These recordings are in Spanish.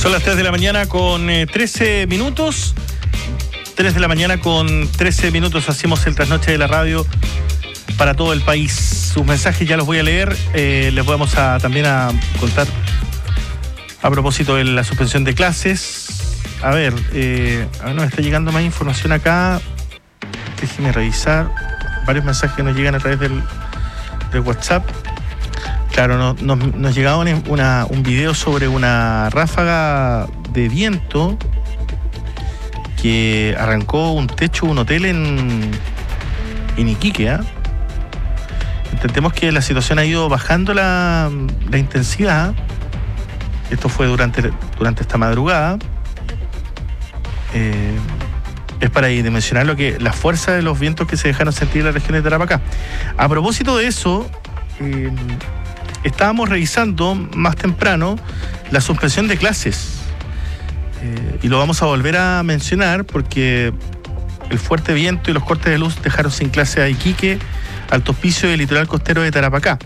Son las 3 de la mañana con 13 minutos. 3 de la mañana con 13 minutos. Hacemos el trasnoche de la radio para todo el país. Sus mensajes ya los voy a leer. Les vamos también a contar a propósito de la suspensión de clases. A ver, nos está llegando más información acá. Déjeme revisar. Varios mensajes nos llegan a través del WhatsApp. Claro, nos llegaba un video sobre una ráfaga de viento que arrancó un techo de un hotel en Iquique. Entendemos que la situación ha ido bajando la intensidad. Esto fue durante esta madrugada. Es para dimensionar la fuerza de los vientos que se dejaron sentir en la región de Tarapacá. A propósito de eso, estábamos revisando más temprano la suspensión de clases. Y lo vamos a volver a mencionar porque el fuerte viento y los cortes de luz dejaron sin clase a Iquique, Alto Hospicio y el litoral costero de Tarapacá.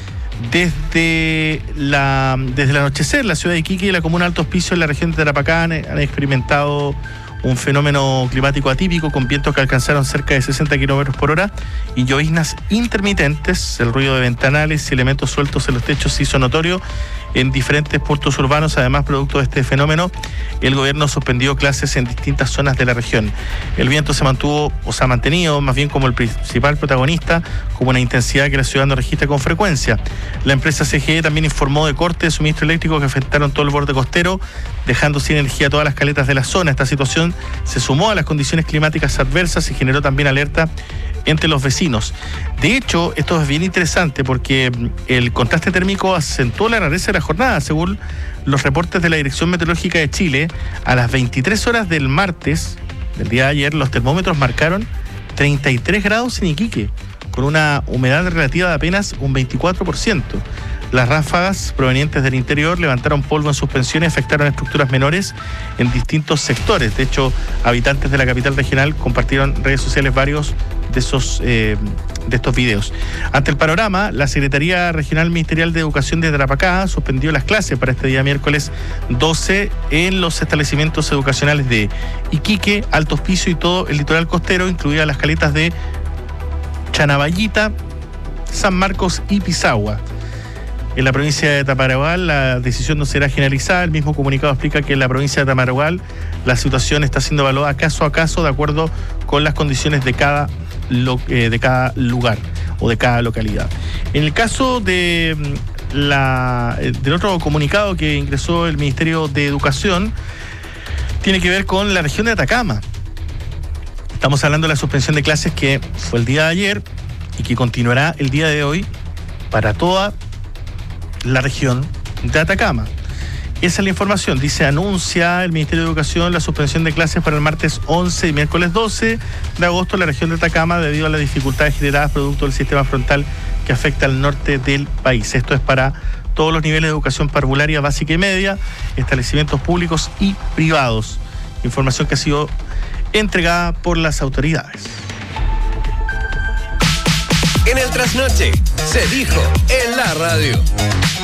Desde el anochecer, la ciudad de Iquique y la comuna Alto Hospicio en la región de Tarapacá han experimentado un fenómeno climático atípico con vientos que alcanzaron cerca de 60 kilómetros por hora y lloviznas intermitentes. El ruido de ventanales y elementos sueltos en los techos se hizo notorio en diferentes puntos urbanos. Además, producto de este fenómeno, el gobierno suspendió clases en distintas zonas de la región. El viento se ha mantenido más bien como el principal protagonista, como una intensidad que la ciudad no registra con frecuencia. La empresa CGE también informó de cortes de suministro eléctrico que afectaron todo el borde costero, dejando sin energía todas las caletas de la zona. Esta situación se sumó a las condiciones climáticas adversas y generó también alerta entre los vecinos. De hecho, esto es bien interesante porque el contraste térmico acentuó la rareza de la jornada. Según los reportes de la Dirección Meteorológica de Chile, a las 23 horas del martes, del día de ayer, los termómetros marcaron 33 grados en Iquique, con una humedad relativa de apenas un 24%. Las ráfagas provenientes del interior levantaron polvo en suspensión y afectaron estructuras menores en distintos sectores. De hecho, habitantes de la capital regional compartieron en redes sociales varios de estos videos. Ante el panorama, la Secretaría Regional Ministerial de Educación de Tarapacá suspendió las clases para este día miércoles 12 en los establecimientos educacionales de Iquique, Alto Hospicio y todo el litoral costero, incluidas las caletas de Chanaballita, San Marcos y Pisagua. En la provincia de Tamarugal la decisión no será generalizada. El mismo comunicado explica que en la provincia de Tamarugal la situación está siendo evaluada caso a caso de acuerdo con las condiciones de cada lugar o de cada localidad. En el caso del otro comunicado que ingresó el Ministerio de Educación, tiene que ver con la región de Atacama. Estamos hablando de la suspensión de clases que fue el día de ayer y que continuará el día de hoy para toda la región de Atacama. Esa es la información. Anuncia el Ministerio de Educación la suspensión de clases para el martes 11 y miércoles 12 de agosto en la región de Atacama debido a las dificultades generadas producto del sistema frontal que afecta al norte del país. Esto es para todos los niveles de educación parvularia, básica y media, establecimientos públicos y privados. Información que ha sido entregada por las autoridades. En el trasnoche se dijo en la radio.